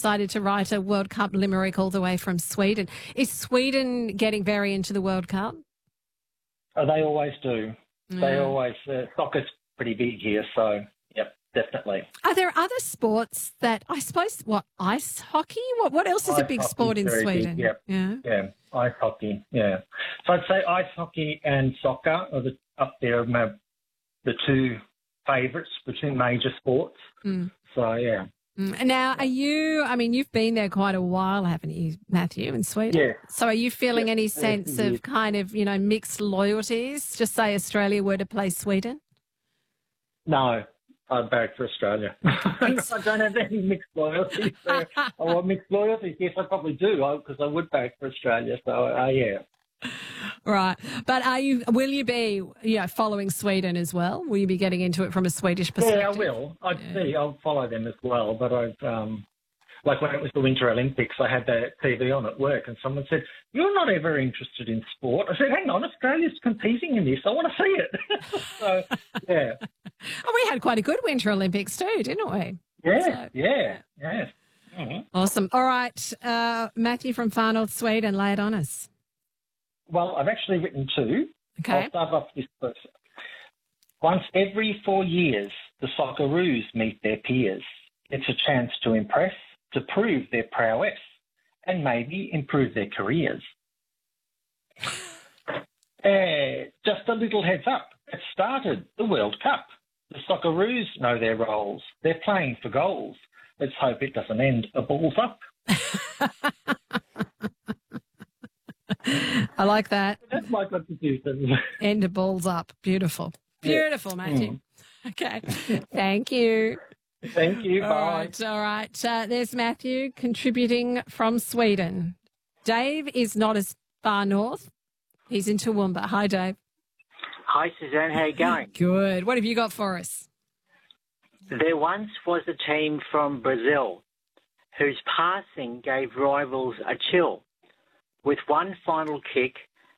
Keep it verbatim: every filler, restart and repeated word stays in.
decided to write a World Cup limerick all the way from Sweden. Is Sweden getting very into the World Cup? Oh, they always do. Yeah. They always, uh, soccer's pretty big here, so, yep, definitely. Are there other sports that, I suppose, what, ice hockey? What What else is a Ice big hockey's sport in very Sweden? big, yep. Yeah. Yeah, ice hockey, yeah. So I'd say ice hockey and soccer are the, up there, my, the two favourites, the two major sports. Mm. So, yeah. Mm. Now, are you, I mean, you've been there quite a while, haven't you, Matthew, in Sweden? Yeah. So are you feeling Yeah, any yeah, sense yeah. of kind of, you know, mixed loyalties? Just say Australia were to play Sweden? No, I'd back for Australia. I don't have any mixed loyalties there. Oh, well, mixed loyalties, yes, I probably do, because I would back for Australia. So, uh, yeah. Right. But are you, will you be, you know, following Sweden as well? Will you be getting into it from a Swedish perspective? Yeah, I will. I'd Yeah. see. I'll follow them as well. But I've, um, like when it was the Winter Olympics, I had the T V on at work, and someone said, "You're not ever interested in sport." I said, "Hang on, Australia's competing in this. I want to see it." So, yeah, Oh, we had quite a good Winter Olympics too, didn't we? yeah, So- yeah, yeah. Mhm. Awesome. All right. Uh, Matthew from Far North Sweden, lay it on us. Well, I've actually written two. Okay. I'll start off this first. Once every four years, the Socceroos meet their peers. It's a chance to impress, to prove their prowess, and maybe improve their careers. Uh, just a little heads up. It started the World Cup. The Socceroos know their roles. They're playing for goals. Let's hope it doesn't end a balls up. I like that. That's my contribution. End of balls up. Beautiful. Beautiful, Matthew. Okay. Thank you. Thank you. All Bye. right. All right. Uh, there's Matthew contributing from Sweden. Dave is not as far north. He's in Toowoomba. Hi, Dave. Hi, Suzanne. How you going? Good. What have you got for us? There once was a team from Brazil whose passing gave rivals a chill. With one final kick,